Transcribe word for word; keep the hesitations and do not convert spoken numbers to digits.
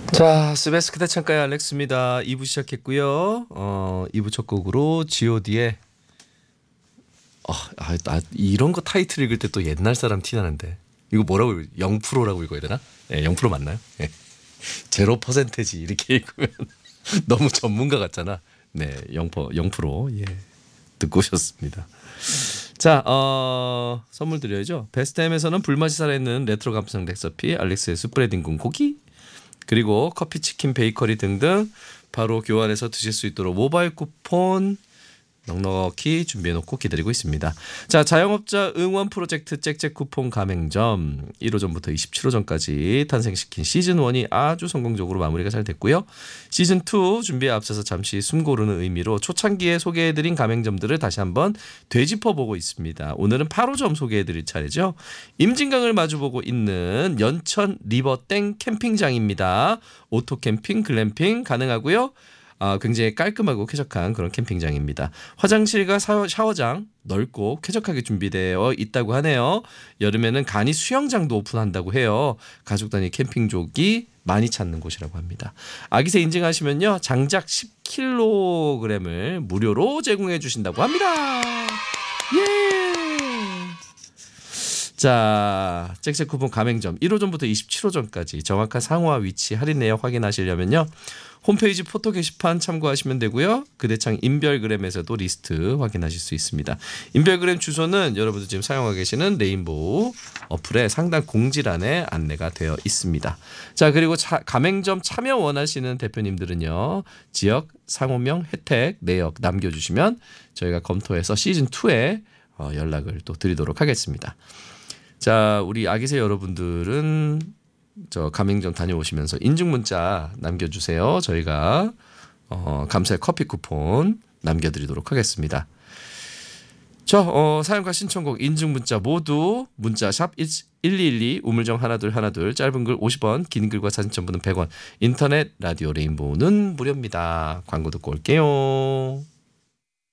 자, 스베스크 대창가의 알렉스입니다. 이 부 시작했고요. 어, 이 부 첫 곡으로 지오디의 어, 아, 나 이런 거 타이틀 읽을 때 또 옛날 사람 티 나는데 이거 뭐라고 읽- 영 퍼센트라고 읽어야 되나? 네, 영 퍼센트 맞나요? 네. 제로 퍼센테지 이렇게 읽으면 너무 전문가 같잖아. 네, 영 퍼센트, 영 퍼센트 예, 듣고 오셨습니다. 자, 어, 선물 드려야죠. 베스트햄에서는 불맛이 살아있는 레트로 감성 레시피 알렉스의 스프레딩 군 고기, 그리고 커피, 치킨, 베이커리 등등 바로 교환해서 드실 수 있도록 모바일 쿠폰 넉넉히 준비해놓고 기다리고 있습니다. 자, 자영업자 응원 프로젝트 잭잭 쿠폰 가맹점 일 호점부터 이십칠 호점까지 탄생시킨 시즌일이 아주 성공적으로 마무리가 잘 됐고요. 시즌이 준비에 앞서서 잠시 숨 고르는 의미로 초창기에 소개해드린 가맹점들을 다시 한번 되짚어보고 있습니다. 오늘은 팔 호점 소개해드릴 차례죠. 임진강을 마주보고 있는 연천 리버땡 캠핑장입니다. 오토캠핑, 글램핑 가능하고요. 아, 굉장히 깔끔하고 쾌적한 그런 캠핑장입니다. 화장실과 샤워, 샤워장 넓고 쾌적하게 준비되어 있다고 하네요. 여름에는 간이 수영장도 오픈한다고 해요. 가족 단위 캠핑족이 많이 찾는 곳이라고 합니다. 아기새 인증하시면요, 장작 십 킬로그램을 무료로 제공해 주신다고 합니다. 예. 자, 잭잭 쿠폰 가맹점 일 호점부터 이십칠 호점까지 정확한 상호와 위치, 할인 내역 확인하시려면요, 홈페이지 포토 게시판 참고하시면 되고요. 그대창 인별그램에서도 리스트 확인하실 수 있습니다. 인별그램 주소는 여러분들 지금 사용하고 계시는 레인보우 어플의 상단 공지란에 안내가 되어 있습니다. 자, 그리고 차, 가맹점 참여 원하시는 대표님들은요, 지역 상호명 혜택 내역 남겨주시면 저희가 검토해서 시즌이에 어, 연락을 또 드리도록 하겠습니다. 자, 우리 아기새 여러분들은 저 가맹점 다녀오시면서 인증 문자 남겨주세요. 저희가 어, 감사의 커피 쿠폰 남겨드리도록 하겠습니다. 저 어, 사연과 신청곡 인증 문자 모두 문자 샵 일이일이 우물정 하나둘 하나둘, 짧은 글 오십 원, 긴 글과 사진 첨부는 백 원, 인터넷 라디오 레인보우는 무료입니다. 광고 듣고 올게요.